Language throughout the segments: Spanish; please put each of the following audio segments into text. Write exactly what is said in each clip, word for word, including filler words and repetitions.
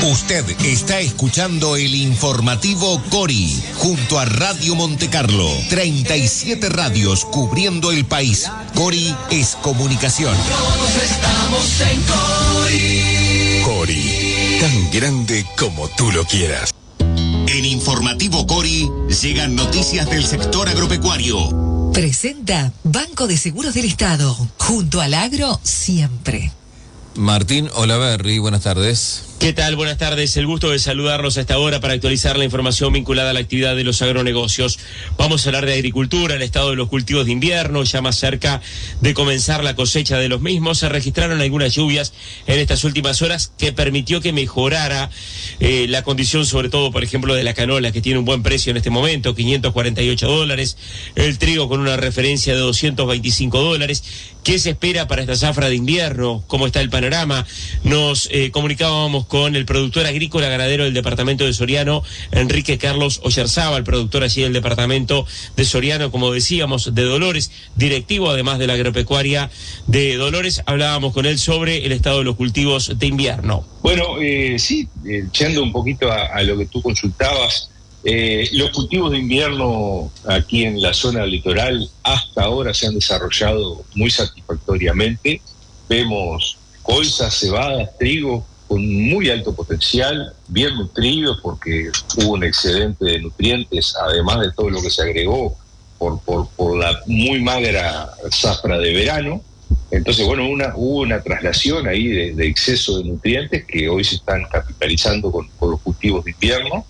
Usted está escuchando el informativo Cori, junto a Radio Montecarlo. treinta y siete radios cubriendo el país. Cori es comunicación. Todos estamos en Cori. Cori, tan grande como tú lo quieras. En informativo Cori llegan noticias del sector agropecuario. Presenta Banco de Seguros del Estado, junto al agro siempre. Martín Olaverri, buenas tardes. ¿Qué tal? Buenas tardes. El gusto de saludarlos a esta hora para actualizar la información vinculada a la actividad de los agronegocios. Vamos a hablar de agricultura, el estado de los cultivos de invierno, ya más cerca de comenzar la cosecha de los mismos. Se registraron algunas lluvias en estas últimas horas que permitió que mejorara eh, la condición, sobre todo, por ejemplo, de la canola, que tiene un buen precio en este momento, quinientos cuarenta y ocho dólares. El trigo con una referencia de doscientos veinticinco dólares. ¿Qué se espera para esta zafra de invierno? ¿Cómo está el panorama? Nos eh, comunicábamos con el productor agrícola ganadero del departamento de Soriano, Enrique Carlos Oyarzábal, el productor allí del departamento de Soriano, como decíamos, de Dolores, directivo además de la agropecuaria de Dolores. Hablábamos con él sobre el estado de los cultivos de invierno. Bueno, eh, sí, echando un poquito a, a lo que tú consultabas, eh, los cultivos de invierno aquí en la zona litoral hasta ahora se han desarrollado muy satisfactoriamente. Vemos colzas, cebadas, trigo con muy alto potencial, bien nutridos porque hubo un excedente de nutrientes, además de todo lo que se agregó por, por, por la muy magra zafra de verano. Entonces, bueno, una, hubo una traslación ahí de, de exceso de nutrientes que hoy se están capitalizando con, con los cultivos de invierno.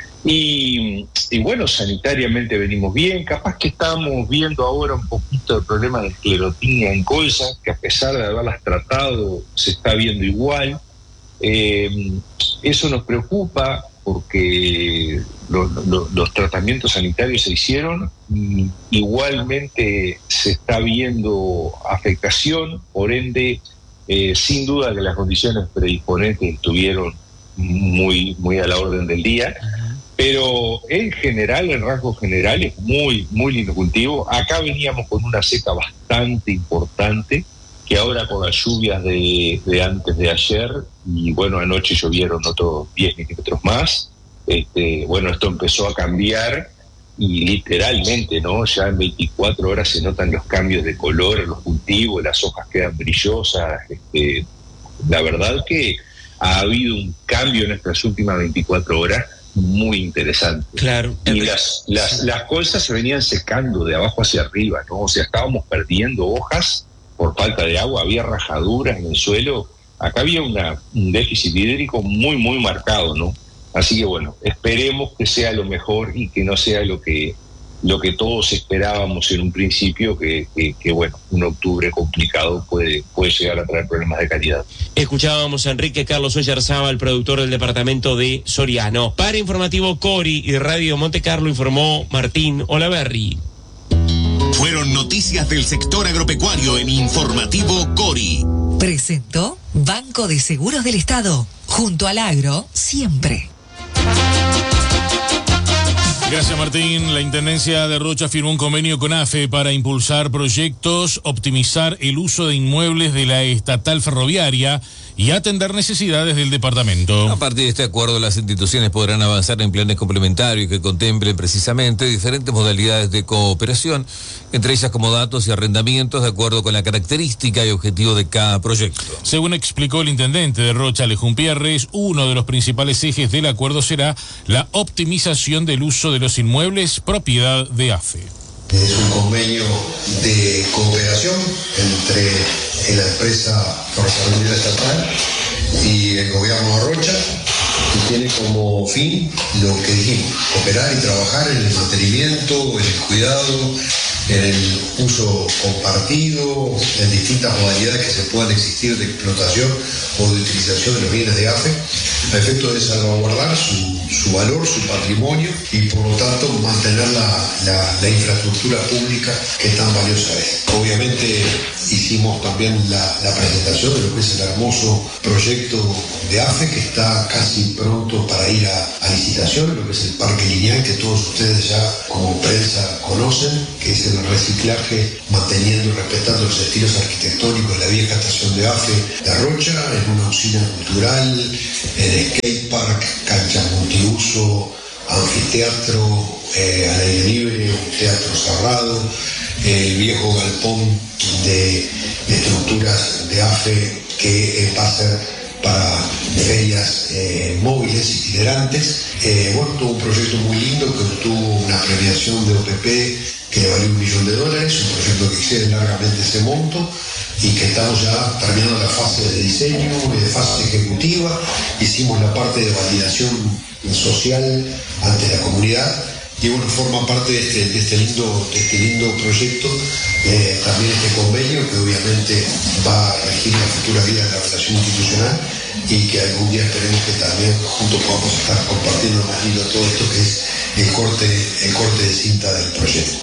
Y, y bueno, sanitariamente venimos bien. Capaz que estamos viendo ahora un poquito el problema de esclerotinia en colza, que a pesar de haberlas tratado, se está viendo igual. Eh, eso nos preocupa porque lo, lo, los tratamientos sanitarios se hicieron y igualmente se está viendo afectación, por ende, eh, sin duda que las condiciones predisponentes estuvieron muy, muy a la orden del día. Pero en general, en rasgos generales, muy, muy lindo cultivo. Acá veníamos con una seca bastante importante, que ahora con las lluvias de, de antes de ayer, y bueno, anoche llovieron otros diez milímetros más, este, bueno, esto empezó a cambiar y literalmente, ¿no? Ya en veinticuatro horas se notan los cambios de color en los cultivos, las hojas quedan brillosas. Este, la verdad que ha habido un cambio en estas últimas veinticuatro horas muy interesante. Claro. Y las, las, las colzas se venían secando de abajo hacia arriba, ¿no? O sea, estábamos perdiendo hojas por falta de agua, había rajaduras en el suelo. Acá había una, un déficit hídrico muy, muy marcado, ¿no? Así que bueno, esperemos que sea lo mejor y que no sea lo que lo que todos esperábamos en un principio, que, que, que bueno, un octubre complicado puede, puede llegar a traer problemas de calidad. Escuchábamos a Enrique Carlos Oyarzábal, el productor del departamento de Soriano. Para Informativo Cori y Radio Montecarlo informó Martín Olaverri. Fueron noticias del sector agropecuario en informativo Cori. Presentó Banco de Seguros del Estado, junto al agro siempre. Gracias, Martín. La Intendencia de Rocha firmó un convenio con AFE para impulsar proyectos, optimizar el uso de inmuebles de la estatal ferroviaria y atender necesidades del departamento. A partir de este acuerdo, las instituciones podrán avanzar en planes complementarios que contemplen precisamente diferentes modalidades de cooperación, entre ellas como datos y arrendamientos de acuerdo con la característica y objetivo de cada proyecto. Según explicó el intendente de Rocha, Alejún Pierres, uno de los principales ejes del acuerdo será la optimización del uso de los inmuebles propiedad de AFE. Es un convenio de cooperación entre la empresa ferrocarrilera estatal y el gobierno de Rocha, que tiene como fin lo que dijimos, cooperar y trabajar en el mantenimiento, en el cuidado, en el uso compartido, en distintas modalidades que se puedan existir de explotación o de utilización de los bienes de AFE, a efecto de salvaguardar su, su valor, su patrimonio y por lo tanto mantener la, la, la infraestructura pública que tan valiosa es. Obviamente hicimos también la, la presentación de lo que es el hermoso proyecto de AFE que está casi pronto para ir a, a licitación. licitación, lo que es el Parque Lineal, que todos ustedes ya como prensa conocen, que es el reciclaje manteniendo y respetando los estilos arquitectónicos de la vieja estación de AFE de Rocha, en una usina cultural, en skate park, canchas multiuso, anfiteatro eh, al aire libre, un teatro cerrado, el viejo galpón de, de estructuras de AFE que eh, va a ser para ferias eh, móviles, itinerantes. Eh, bueno, tuvo un proyecto muy lindo que obtuvo una premiación de O P P que le valió un millón de dólares, un proyecto que excede largamente ese monto y que estamos ya terminando la fase de diseño y de fase ejecutiva. Hicimos la parte de validación social ante la comunidad y bueno, forma parte de este, de este, lindo, de este lindo proyecto eh, también este convenio que obviamente va a regir la futura vida de la relación institucional y que algún día esperemos que también juntos podamos estar compartiendo más lindo todo esto que es el corte, el corte de cinta del proyecto.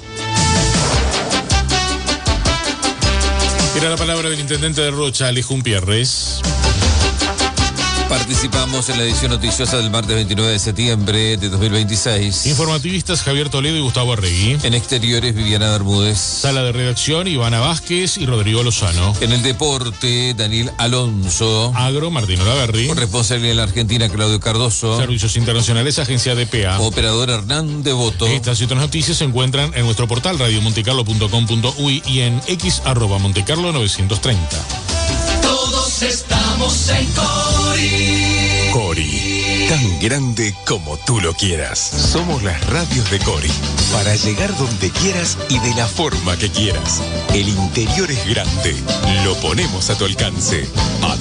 Era la palabra del intendente de Rocha, Alejón Pierres. Participamos en la edición noticiosa del martes veintinueve de septiembre de dos mil veintiséis. Informativistas Javier Toledo y Gustavo Arregui. En exteriores, Viviana Bermúdez. Sala de redacción, Ivana Vázquez y Rodrigo Lozano. En el deporte, Daniel Alonso. Agro, Martín Olaverri. Responsable en la Argentina, Claudio Cardoso. Servicios Internacionales, Agencia D P A. Operador Hernán Devoto. Estas y otras noticias se encuentran en nuestro portal radio montecarlo punto com punto uy y en x arroba montecarlo novecientos treinta. Todos estamos en Cori. Cori, tan grande como tú lo quieras. Somos las radios de Cori, para llegar donde quieras y de la forma que quieras. El interior es grande, lo ponemos a tu alcance.